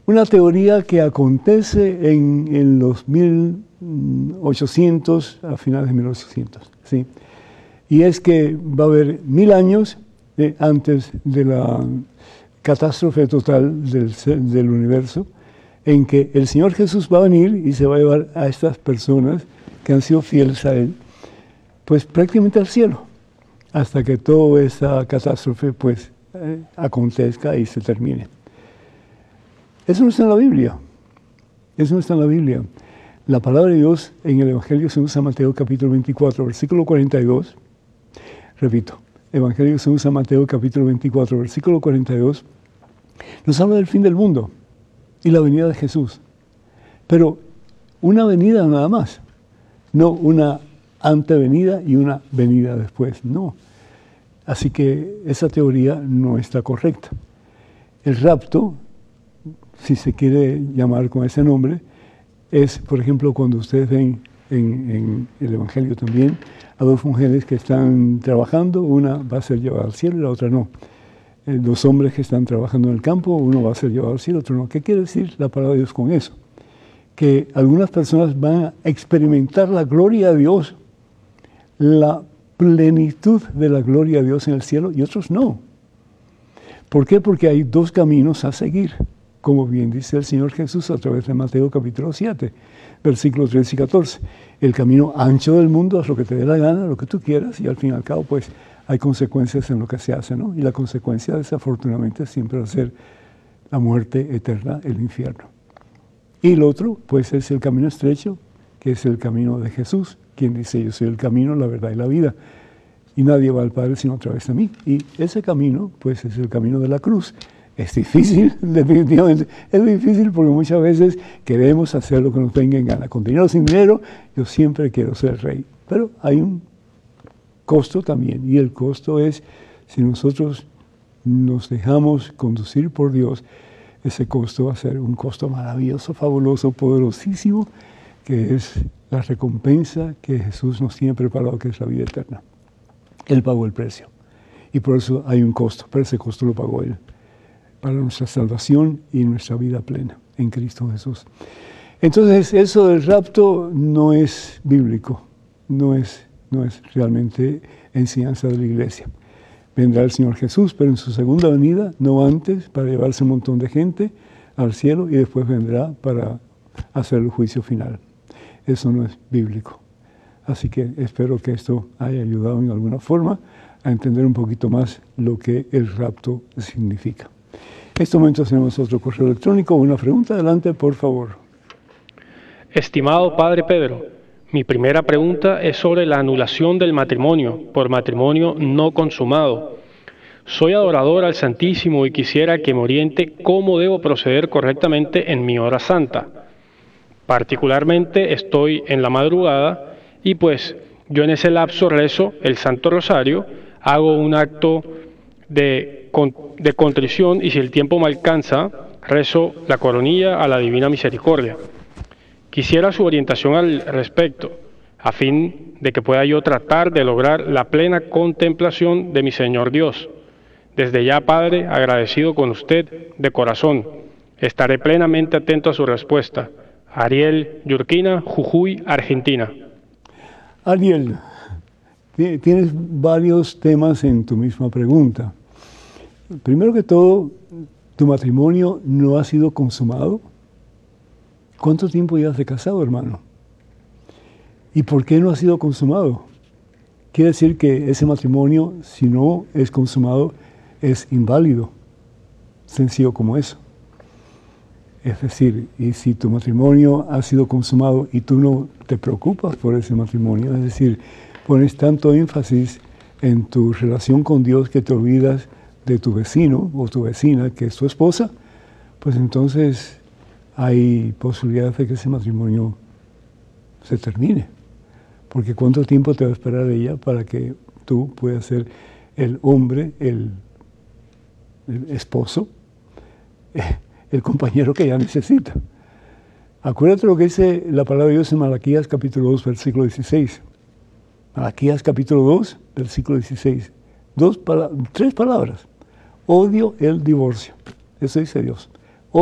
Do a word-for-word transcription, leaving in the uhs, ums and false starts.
una teoría que acontece en, en los mil ochocientos, a finales de mil ochocientos, ¿sí? Y es que va a haber mil años eh, antes de la catástrofe total del, del universo, en que el Señor Jesús va a venir y se va a llevar a estas personas que han sido fieles a Él, pues prácticamente al cielo, hasta que toda esa catástrofe pues eh, acontezca y se termine. Eso no está en la Biblia, eso no está en la Biblia. La palabra de Dios en el Evangelio según San Mateo capítulo veinticuatro, versículo cuarenta y dos, repito, Evangelio según San Mateo capítulo veinticuatro, versículo cuarenta y dos, nos habla del fin del mundo y la venida de Jesús. Pero una venida nada más, no una antevenida y una venida después, no. Así que esa teoría no está correcta. El rapto, si se quiere llamar con ese nombre, es, por ejemplo, cuando ustedes ven en, en el Evangelio también a dos mujeres que están trabajando, una va a ser llevada al cielo y la otra no. Eh, los hombres que están trabajando en el campo, uno va a ser llevado al cielo, otro no. ¿Qué quiere decir la palabra de Dios con eso? Que algunas personas van a experimentar la gloria de Dios, la plenitud de la gloria de Dios en el cielo, y otros no. ¿Por qué? Porque hay dos caminos a seguir, como bien dice el Señor Jesús a través de Mateo capítulo siete, versículos trece y catorce. El camino ancho del mundo es lo que te dé la gana, lo que tú quieras, y al fin y al cabo, pues, hay consecuencias en lo que se hace, ¿no? Y la consecuencia, desafortunadamente, siempre va a ser la muerte eterna, el infierno. Y el otro, pues, es el camino estrecho, que es el camino de Jesús, quien dice, yo soy el camino, la verdad y la vida. Y nadie va al Padre sino a través de mí. Y ese camino, pues, es el camino de la cruz. Es difícil, definitivamente. Es difícil porque muchas veces queremos hacer lo que nos venga en gana. Con dinero o sin dinero, yo siempre quiero ser rey. Pero hay un costo también. Y el costo es, si nosotros nos dejamos conducir por Dios, ese costo va a ser un costo maravilloso, fabuloso, poderosísimo, que es la recompensa que Jesús nos tiene preparado, que es la vida eterna. Él pagó el precio. Y por eso hay un costo, pero ese costo lo pagó Él, para nuestra salvación y nuestra vida plena en Cristo Jesús. Entonces, eso del rapto no es bíblico, no es, no es realmente enseñanza de la iglesia. Vendrá el Señor Jesús, pero en su segunda venida, no antes, para llevarse un montón de gente al cielo, y después vendrá para hacer el juicio final. Eso no es bíblico. Así que espero que esto haya ayudado en alguna forma a entender un poquito más lo que el rapto significa. En este momento tenemos otro correo electrónico. Una pregunta, adelante, por favor. Estimado Padre Pedro, mi primera pregunta es sobre la anulación del matrimonio por matrimonio no consumado. Soy adorador al Santísimo y quisiera que me oriente cómo debo proceder correctamente en mi hora santa. Particularmente estoy en la madrugada y pues yo en ese lapso rezo el Santo Rosario, hago un acto de, de contrición y si el tiempo me alcanza, rezo la coronilla a la Divina Misericordia. Quisiera su orientación al respecto, a fin de que pueda yo tratar de lograr la plena contemplación de mi Señor Dios. Desde ya, Padre, agradecido con usted de corazón. Estaré plenamente atento a su respuesta. Ariel Yurquina, Jujuy, Argentina. Ariel, tienes varios temas en tu misma pregunta. Primero que todo, ¿tu matrimonio no ha sido consumado? ¿Cuánto tiempo llevas de casado, hermano? ¿Y por qué no ha sido consumado? Quiere decir que ese matrimonio, si no es consumado, es inválido. Sencillo como eso. Es decir, y si tu matrimonio ha sido consumado y tú no te preocupas por ese matrimonio, es decir, pones tanto énfasis en tu relación con Dios que te olvidas de tu vecino o tu vecina, que es tu esposa, pues entonces hay posibilidad de que ese matrimonio se termine. Porque ¿cuánto tiempo te va a esperar ella para que tú puedas ser el hombre, el, el esposo, el compañero que ella necesita? Acuérdate lo que dice la palabra de Dios en Malaquías capítulo dos, versículo dieciséis. Malaquías capítulo dos, versículo dieciséis. Dos pala- tres palabras. Odio el divorcio. Eso dice Dios.